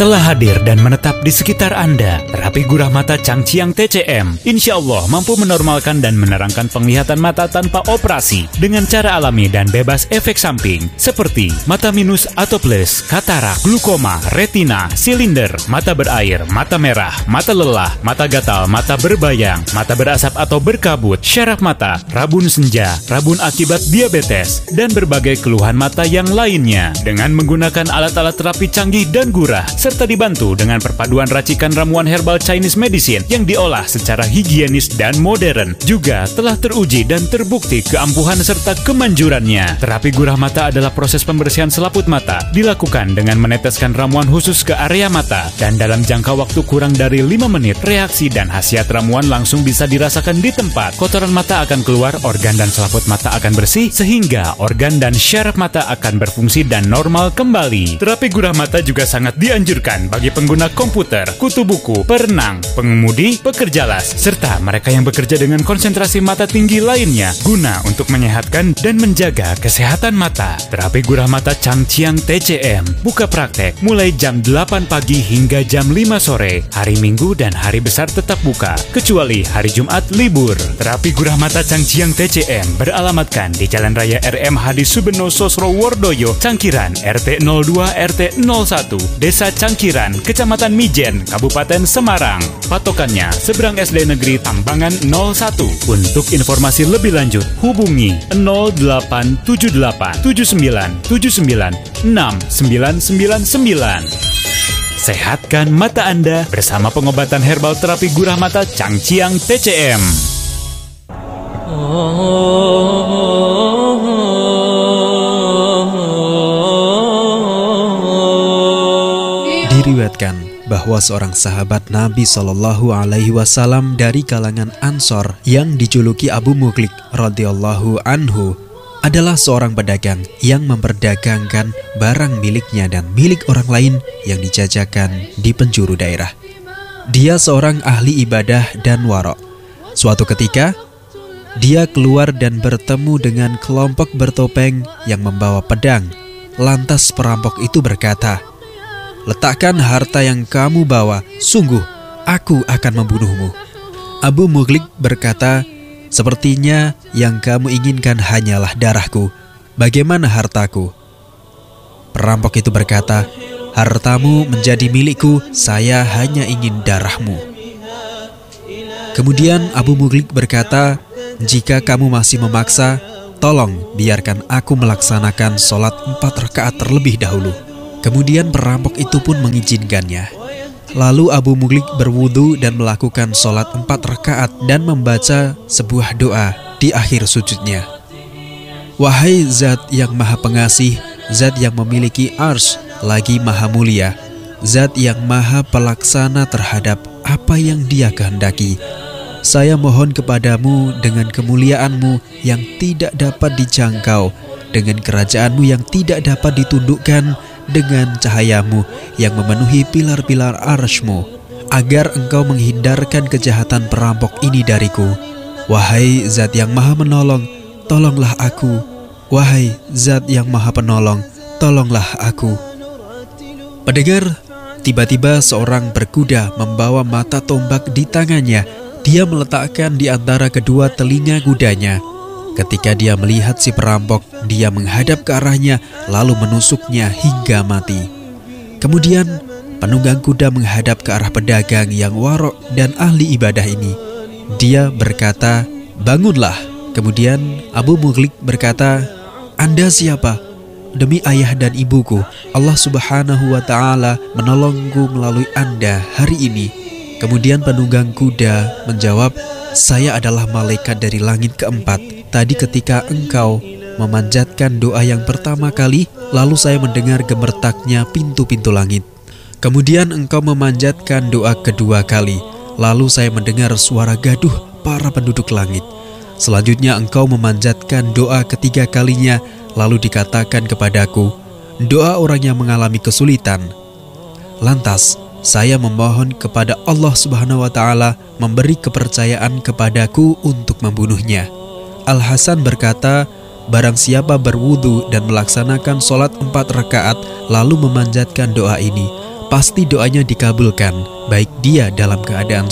telah hadir dan menetap di sekitar Anda. Terapi gurah mata Changqiang TCM insya Allah mampu menormalkan dan menerangkan penglihatan mata tanpa operasi dengan cara alami dan bebas efek samping seperti mata minus atau plus, katarak, glukoma, retina, silinder, mata berair, mata merah, mata lelah, mata gatal, mata berbayang, mata berasap atau berkabut, syaraf mata, rabun senja, rabun akibat diabetes, dan berbagai keluhan mata yang lainnya dengan menggunakan alat-alat terapi canggih dan gurah, serta dibantu dengan perpaduan racikan ramuan herbal Chinese medicine yang diolah secara higienis dan modern. Juga telah teruji dan terbukti keampuhan serta kemanjurannya. Terapi gurah mata adalah proses pembersihan selaput mata, dilakukan dengan meneteskan ramuan khusus ke area mata, dan dalam jangka waktu kurang dari 5 menit, reaksi dan khasiat ramuan langsung bisa dirasakan di tempat. Kotoran mata akan keluar, organ dan selaput mata akan bersih, sehingga organ dan syaraf mata akan berfungsi dan normal kembali. Terapi gurah mata juga sangat dianjurkan bagi pengguna komputer, kutu buku, perenang, pengemudi, pekerja las, serta mereka yang bekerja dengan konsentrasi mata tinggi lainnya, guna untuk menyehatkan dan menjaga kesehatan mata. Terapi gurah mata Changqiang TCM buka praktek mulai jam 8 pagi hingga jam 5 sore. Hari Minggu dan hari besar tetap buka, kecuali hari Jumat libur. Terapi gurah mata Changqiang TCM beralamatkan di Jalan Raya RM Hadi Subeno Sosrowordoyo, Cangkiran, RT 02 RT 01, Desa Cangkiran, Kecamatan Mijen, Kabupaten Semarang. Patokannya seberang SD Negeri Tambangan 01. Untuk informasi lebih lanjut hubungi 0878 7979 6999. Sehatkan mata Anda bersama pengobatan herbal terapi gurah mata Changqiang TCM. Diriwayatkan bahwa seorang sahabat Nabi Shallallahu Alaihi Wasallam dari kalangan Ansor yang dijuluki Abu Mughliq radhiyallahu anhu adalah seorang pedagang yang memperdagangkan barang miliknya dan milik orang lain yang dijajakan di penjuru daerah. Dia seorang ahli ibadah dan warok. Suatu ketika, dia keluar dan bertemu dengan kelompok bertopeng yang membawa pedang. Lantas perampok itu berkata, "Letakkan harta yang kamu bawa, sungguh aku akan membunuhmu." Abu Mughliq berkata, "Sepertinya yang kamu inginkan hanyalah darahku. Bagaimana hartaku?" Perampok itu berkata, "Hartamu menjadi milikku, saya hanya ingin darahmu." Kemudian Abu Mughliq berkata, "Jika kamu masih memaksa, tolong biarkan aku melaksanakan sholat 4 rakaat terlebih dahulu." Kemudian perampok itu pun mengizinkannya. Lalu Abu Mughliq berwudu dan melakukan sholat 4 rakaat dan membaca sebuah doa di akhir sujudnya. "Wahai Zat yang Maha Pengasih, Zat yang memiliki arsy lagi Maha Mulia, Zat yang Maha Pelaksana terhadap apa yang Dia kehendaki, saya mohon kepadamu dengan kemuliaan-Mu yang tidak dapat dijangkau, dengan kerajaan-Mu yang tidak dapat ditundukkan, dengan cahaya-Mu yang memenuhi pilar-pilar arsy-Mu, agar Engkau menghindarkan kejahatan perampok ini dariku. Wahai Zat yang Maha Menolong, tolonglah aku. Wahai Zat yang Maha Penolong, tolonglah aku." Pendengar, tiba-tiba seorang berkuda membawa mata tombak di tangannya. Dia meletakkan di antara kedua telinga kudanya. Ketika dia melihat si perampok, dia menghadap ke arahnya lalu menusuknya hingga mati. Kemudian penunggang kuda menghadap ke arah pedagang yang warok dan ahli ibadah ini. Dia berkata, "Bangunlah." Kemudian Abu Mughliq berkata, "Anda siapa?" "Demi ayah dan ibuku, Allah Subhanahu wa Ta'ala menolongku melalui Anda hari ini." Kemudian penunggang kuda menjawab, "Saya adalah malaikat dari langit keempat. Tadi ketika engkau memanjatkan doa yang pertama kali, lalu saya mendengar gemertaknya pintu-pintu langit. Kemudian engkau memanjatkan doa kedua kali, lalu saya mendengar suara gaduh para penduduk langit. Selanjutnya engkau memanjatkan doa ketiga kalinya, lalu dikatakan kepadaku, doa orang yang mengalami kesulitan. Lantas saya memohon kepada Allah Subhanahu wa Ta'ala memberi kepercayaan kepadaku untuk membunuhnya." Al-Hasan berkata, "Barang siapa berwudu dan melaksanakan sholat 4 rakaat lalu memanjatkan doa ini, pasti doanya dikabulkan, baik dia dalam keadaan